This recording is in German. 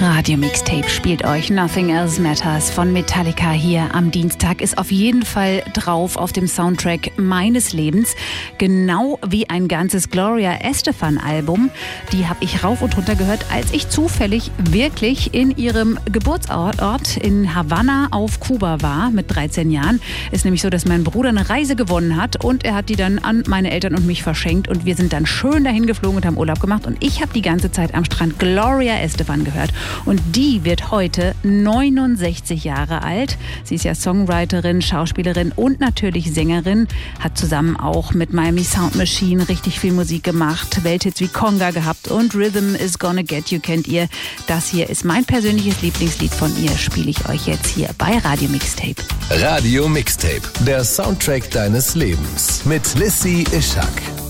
Radio Mixtape spielt euch Nothing Else Matters von Metallica hier am Dienstag. Ist auf jeden Fall drauf auf dem Soundtrack meines Lebens. Genau wie ein ganzes Gloria Estefan-Album. Die habe ich rauf und runter gehört, als ich zufällig wirklich in ihrem Geburtsort in Havanna auf Kuba war mit 13 Jahren. Ist nämlich so, dass mein Bruder eine Reise gewonnen hat und er hat die dann an meine Eltern und mich verschenkt. Und wir sind dann schön dahin geflogen und haben Urlaub gemacht. Und ich habe die ganze Zeit am Strand Gloria Estefan gehört. Und die wird heute 69 Jahre alt. Sie ist ja Songwriterin, Schauspielerin und natürlich Sängerin. Hat zusammen auch mit Miami Sound Machine richtig viel Musik gemacht. Welthits wie Conga gehabt und Rhythm is Gonna Get You kennt ihr. Das hier ist mein persönliches Lieblingslied von ihr. Spiele ich euch jetzt hier bei Radio Mixtape. Radio Mixtape, der Soundtrack deines Lebens mit Lissy Ishak.